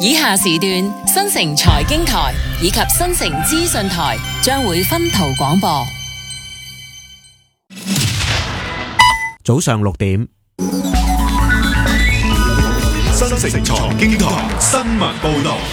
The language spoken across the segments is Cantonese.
以下時段新城財經台以及新城資訊台將會分途廣播。 早上6點， 新城財經台新聞報道。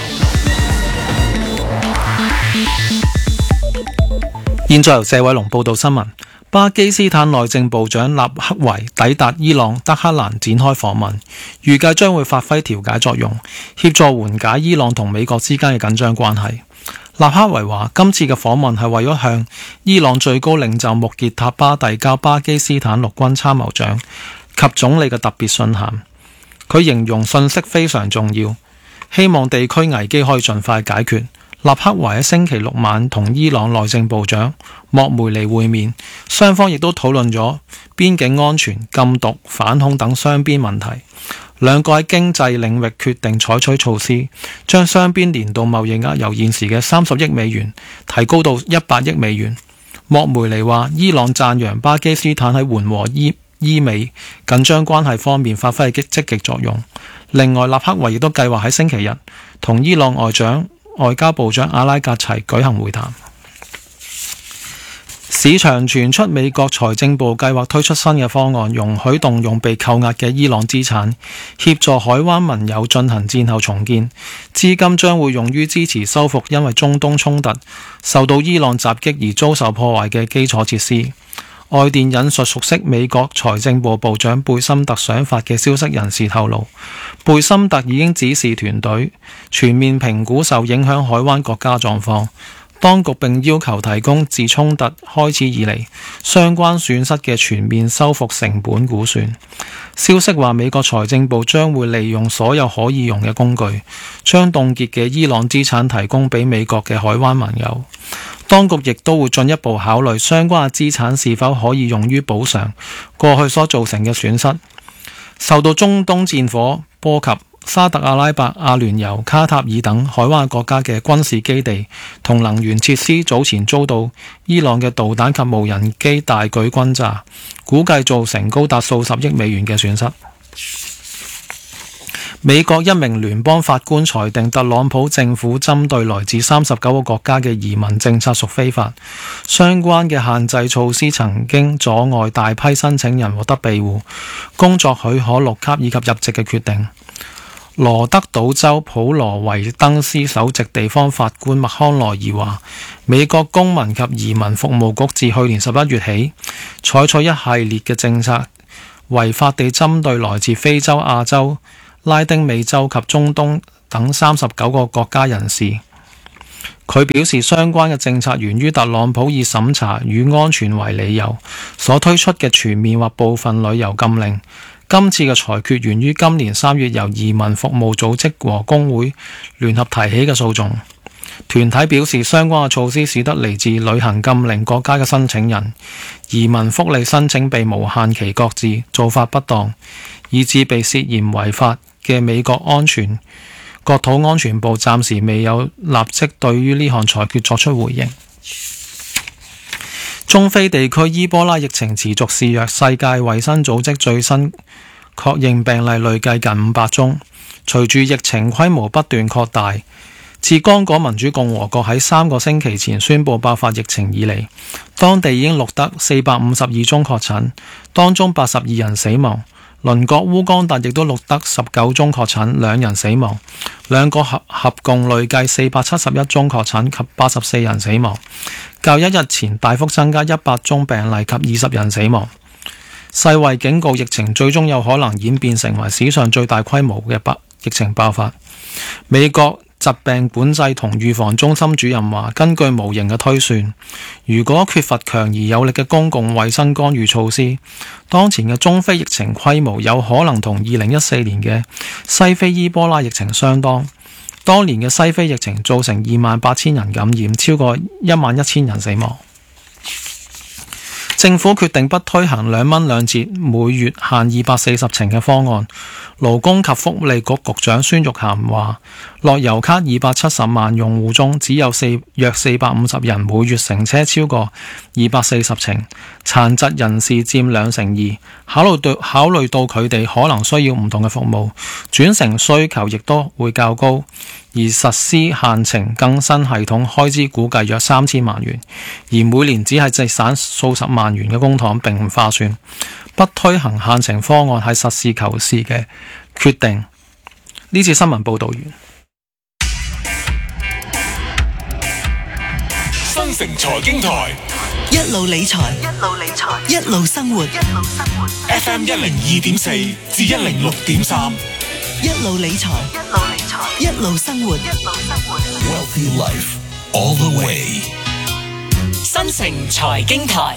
現在由謝偉龍報道新聞。巴基斯坦內政部長納克維抵達伊朗德黑蘭展開訪問，預計將會發揮調解作用，協助緩解伊朗同美國之間嘅緊張關係。納克維話，今次嘅訪問係為咗向伊朗最高領袖穆傑塔巴遞交巴基斯坦陸軍參謀長及總理嘅特別信函。佢形容信息非常重要，希望地區危機可以盡快解決。納克維喺星期六晚同伊朗內政部長莫梅尼會面，雙方亦都討論咗邊境安全、禁毒、反恐等雙邊問題。兩個喺經濟領域決定採取措施，將雙邊年度貿易額由現時嘅30億美元提高到100億美元。莫梅尼話，伊朗讚揚巴基斯坦喺緩和伊美緊張關係方面發揮積極作用。另外，納克維亦都計劃喺星期日同伊朗外交部長阿拉格齊舉行會談。市場傳出美國財政部計劃推出新嘅方案，容許動用被扣押嘅伊朗資產，協助海灣盟友進行戰後重建。資金將會用於支持修復因為中東衝突受到伊朗襲擊而遭受破壞嘅基礎設施。外電引述熟悉美國財政部部長貝森特想法嘅消息人士透露，貝森特已經指示團隊全面評估受影響海灣國家狀況，當局並要求提供自衝突開始以嚟相關損失嘅全面修復成本估算。消息話，美國財政部將會利用所有可以用嘅工具，將凍結嘅伊朗資產提供俾美國嘅海灣盟友。當局亦都會進一步考慮相關嘅資產是否可以用於補償過去所造成嘅損失。受到中東戰火波及，沙特阿拉伯、阿聯酋、卡塔爾等海灣國家嘅軍事基地同能源設施早前遭到伊朗嘅導彈及無人機大舉轟炸，估計造成高達數十億美元嘅損失。美國一名聯邦法官裁定特朗普政府針對來自39個國家嘅移民政策屬非法，相關嘅限制措施曾經阻礙大批申請人獲得庇護、工作許可綠卡以及入籍嘅決定。羅德島州普羅維登斯首席地方法官麥康奈爾話，美國公民及移民服務局自去年11月起採取一系列嘅政策，違法地針對來自非洲、亞洲、拉丁美洲及中東等39個國家人士。佢表示，相關嘅政策源於特朗普以審查與安全為理由所推出嘅全面或部分旅遊禁令。今次嘅裁決源於今年3月由移民服務組織和工會聯合提起嘅訴訟。團體表示，相關嘅措施使得嚟自旅行禁令國家嘅申請人移民福利申請被無限期擱置，做法不當，以致被涉嫌違法嘅美國國土安全部暫時未有立即對於呢項裁決作出回應。中非地區伊波拉疫情持續肆虐，世界衛生組織最新確認病例累計近500宗。隨住疫情規模不斷擴大，自剛果民主共和國喺3個星期前宣布爆發疫情以嚟，當地已經錄得452宗確診，當中82人死亡。鄰國烏干達亦都錄得19宗確診，2人死亡，兩個合共累計471宗確診及84人死亡，較1日前大幅增加100宗病例及20人死亡。世衛警告疫情最終有可能演變成為史上最大規模嘅疫情爆發。美國疾病管制同預防中心主任話，根據模型嘅推算，如果缺乏強而有力嘅公共衛生干預措施，當前嘅中非疫情規模有可能同2014年嘅西非伊波拉疫情相當。當年嘅西非疫情造成28000人感染，超過11000人死亡。 政府決定不推行2蚊2折每月限240程嘅方案。勞工及福利局局長孫玉菡話，樂悠卡270萬用戶中，只有約450人每月乘車超過240程，殘疾人士佔2%。考慮到佢哋可能需要唔同嘅服務，轉乘需求亦都會較高，而實施限程更新系統開支估計約3000萬元，而每年只係節省數十萬元嘅公帑，並唔划算。不推行限程方案係實事求是嘅決定。呢次新聞報導完。 新城財經台一路理財，一路生活。 FM 102.4至106.3， 一路理財，一路生活。 Wealthy Life all the way。 新城財經台，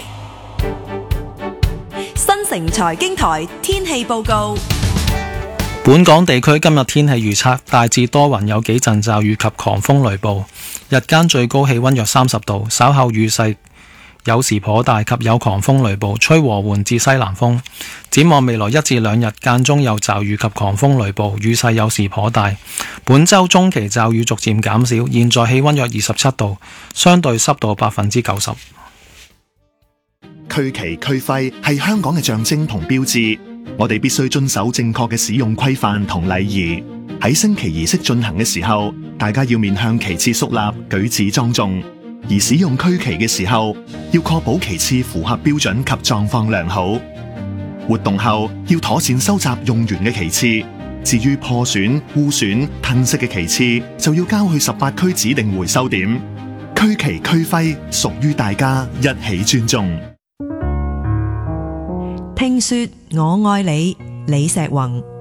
新城財經台天氣報告。 本港地區今日天氣預測大致多雲，有幾陣驟雨及狂風雷暴，日間最高氣溫約30度，稍後雨勢有時頗大及有狂風雷暴，吹和緩至西南風。展望未來1至2日間中有驟雨及狂風雷暴，雨勢有時頗大。本週中期驟雨逐漸減少，現在氣溫約27度，相對濕度90%。 區旗區徽係香港嘅象徵同標誌，我哋必須遵守正確嘅使用規範同禮儀。喺升旗儀式進行嘅時候，大家要面向旗幟肅立，舉止莊重。而使用區旗嘅時候，要確保旗幟符合標準及狀況良好。活動後要妥善收集用完嘅旗幟，至於破損、污損、褪色嘅旗幟，就要交去18區指定回收點。區旗區徽屬於大家，一起尊重。 聽說我愛你，李石宏。